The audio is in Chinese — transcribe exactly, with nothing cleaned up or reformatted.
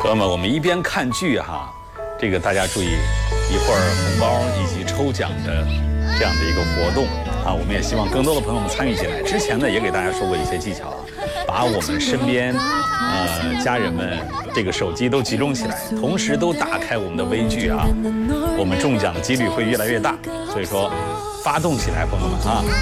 朋友们，我们一边看剧哈，这个大家注意，一会儿红包以及抽奖的这样的一个活动啊，我们也希望更多的朋友们参与进来。之前呢，也给大家说过一些技巧啊，把我们身边呃家人们这个手机都集中起来，同时都打开我们的微剧啊，我们中奖的几率会越来越大。所以说，发动起来，朋友们啊！